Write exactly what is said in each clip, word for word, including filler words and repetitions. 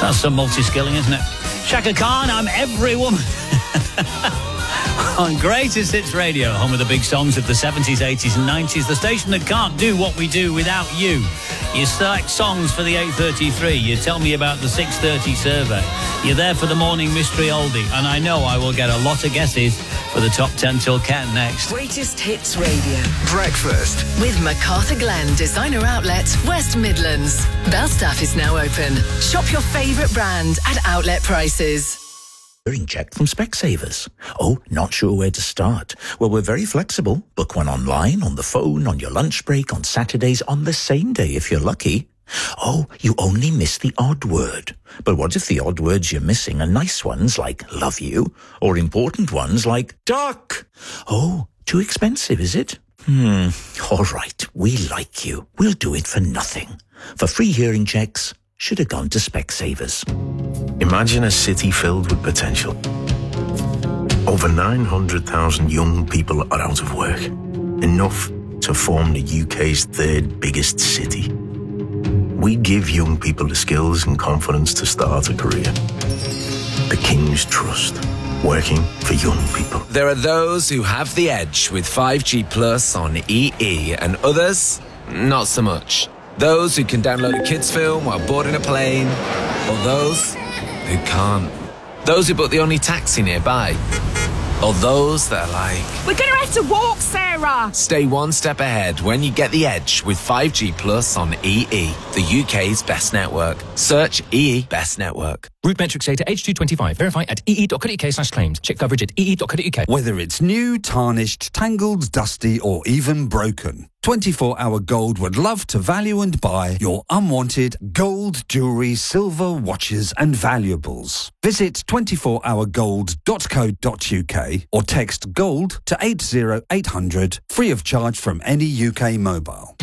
That's some multi-skilling, isn't it? Shaka Khan, I'm every woman. On Greatest Hits Radio, home of the big songs of the seventies, eighties and nineties, the station that can't do what we do without you. You select songs for the eight thirty-three. You tell me about the six thirty survey. You're there for the morning mystery oldie. And I know I will get a lot of guesses for the top ten till Ken next. Greatest Hits Radio. Breakfast. With MacArthur Glen Designer Outlet, West Midlands. Belstaff is now open. Shop your favourite brand at outlet prices. Hearing check from Specsavers. Oh, not sure where to start? Well, we're very flexible. Book one online, on the phone, on your lunch break, on Saturdays, on the same day if you're lucky. Oh, you only miss the odd word. But what if the odd words you're missing are nice ones like love you, or important ones like duck? Oh, too expensive, is it? Hmm, all right, we like you. We'll do it for nothing. For free hearing checks, should have gone to Specsavers. Imagine a city filled with potential. Over nine hundred thousand young people are out of work. Enough to form the U K's third biggest city. We give young people the skills and confidence to start a career. The King's Trust. Working for young people. There are those who have the edge with five G Plus on E E and others, not so much. Those who can download a kids' film while boarding a plane, or those who can't. Those who book the only taxi nearby, or those that are like, we're gonna have to walk, Sarah! Stay one step ahead when you get the edge with five G Plus on E E, the U K's best network. Search E E Best Network. Route metrics data H two twenty-five. Verify at ee.co.uk slash claims. Check coverage at ee.co.uk. Whether it's new, tarnished, tangled, dusty or even broken, twenty-four hour Gold would love to value and buy your unwanted gold, jewellery, silver, watches and valuables. Visit twenty-four hour gold dot co dot uk or text GOLD to eight zero eight hundred free of charge from any U K mobile.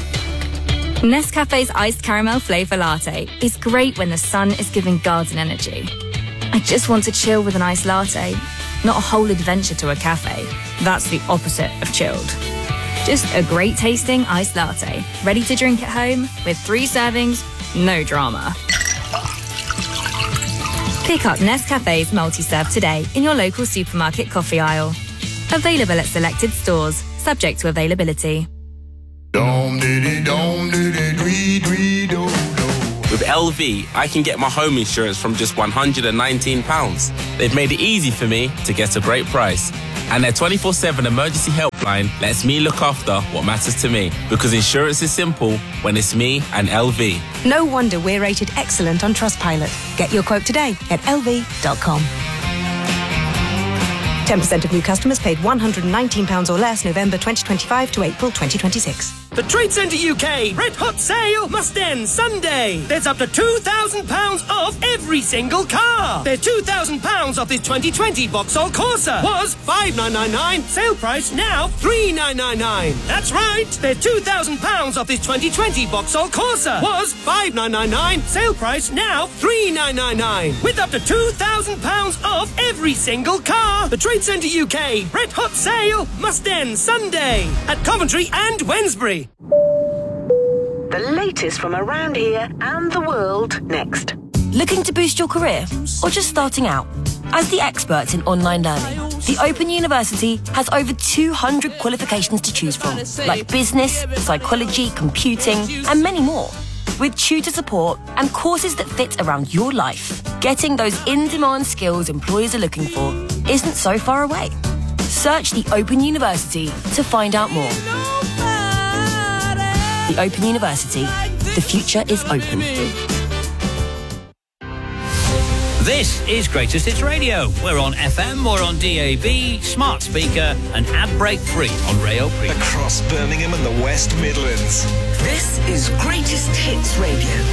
Nescafe's iced caramel flavour latte is great when the sun is giving garden energy. I just want to chill with an iced latte, not a whole adventure to a cafe. That's the opposite of chilled. Just a great tasting iced latte, ready to drink at home with three servings, no drama. Pick up Nescafe's multi-serve today in your local supermarket coffee aisle. Available at selected stores, subject to availability. With L V, I can get my home insurance from just one hundred nineteen pounds. They've made it easy for me to get a great price. And their twenty-four seven emergency helpline lets me look after what matters to me. Because insurance is simple when it's me and L V. No wonder we're rated excellent on Trustpilot. Get your quote today at L V dot com. ten percent of new customers paid one hundred nineteen pounds or less November twenty twenty-five to April twenty twenty-six. The Trade Centre U K Red Hot Sale must end Sunday. There's up to two thousand pounds off every single car. There's two thousand pounds off this twenty twenty Vauxhall Corsa. Was five thousand nine hundred ninety-nine, sale price now three thousand nine hundred ninety-nine. That's right. There's two thousand pounds off this twenty twenty Vauxhall Corsa. Was five thousand nine hundred ninety-nine, sale price now three thousand nine hundred ninety-nine. With up to two thousand pounds off every single car. The Trade Centre U K Red Hot Sale must end Sunday at Coventry and Wednesbury. The latest from around here and the world next. Looking to boost your career or just starting out? As the experts in online learning, the Open University has over two hundred qualifications to choose from, like business, psychology, computing, and many more. With tutor support and courses that fit around your life, getting those in-demand skills employers are looking for isn't so far away. Search the Open University to find out more. The Open University. The future is open. This is Greatest Hits Radio. We're on F M, we're on D A B, smart speaker, and ad break free on Rayo Premium. Across Birmingham and the West Midlands. This is Greatest Hits Radio.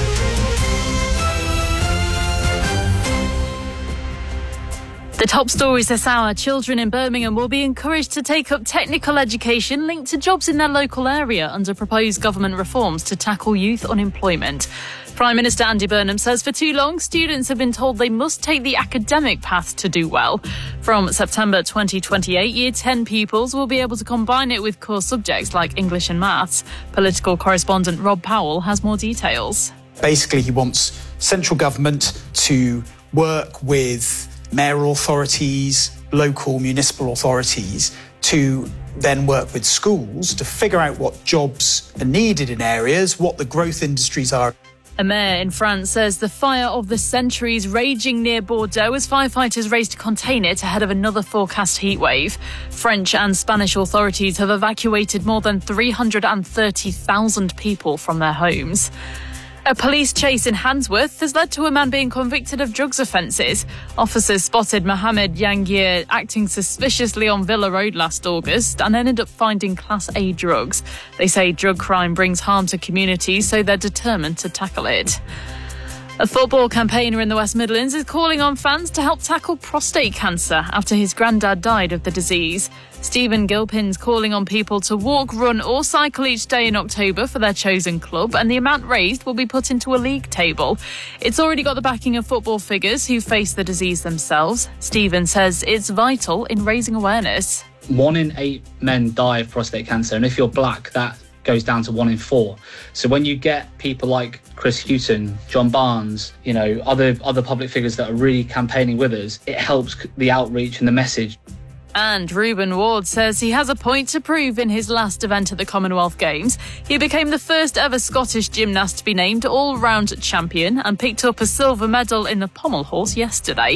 The top stories this hour: children in Birmingham will be encouraged to take up technical education linked to jobs in their local area under proposed government reforms to tackle youth unemployment. Prime Minister Andy Burnham says for too long, students have been told they must take the academic path to do well. From September twenty twenty-eight, Year ten pupils will be able to combine it with core subjects like English and maths. Political correspondent Rob Powell has more details. Basically, he wants central government to work with mayoral authorities, local municipal authorities, to then work with schools to figure out what jobs are needed in areas, what the growth industries are. A mayor in France says the fire of the century is raging near Bordeaux as firefighters race to contain it ahead of another forecast heatwave. French and Spanish authorities have evacuated more than three hundred thirty thousand people from their homes. A police chase in Handsworth has led to a man being convicted of drugs offences. Officers spotted Mohamed Yangier acting suspiciously on Villa Road last August and ended up finding Class A drugs. They say drug crime brings harm to communities, so they're determined to tackle it. A football campaigner in the West Midlands is calling on fans to help tackle prostate cancer after his granddad died of the disease. Stephen Gilpin's calling on people to walk, run or cycle each day in October for their chosen club, and the amount raised will be put into a league table. It's already got the backing of football figures who face the disease themselves. Stephen says it's vital in raising awareness. One in eight men die of prostate cancer, and if you're black, that goes down to one in four. So when you get people like Chris Hughton, John Barnes, you know, other other public figures that are really campaigning with us, it helps the outreach and the message. And Reuben Ward says he has a point to prove in his last event at the Commonwealth Games. He became the first ever Scottish gymnast to be named all-round champion and picked up a silver medal in the pommel horse yesterday.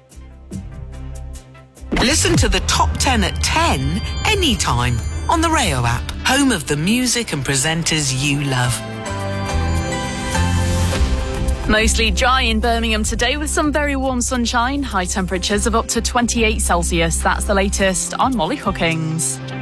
Listen to the top ten at ten anytime on the Rayo app, home of the music and presenters you love. Mostly dry in Birmingham today with some very warm sunshine, high temperatures of up to twenty-eight Celsius. That's the latest on Molly Hookings.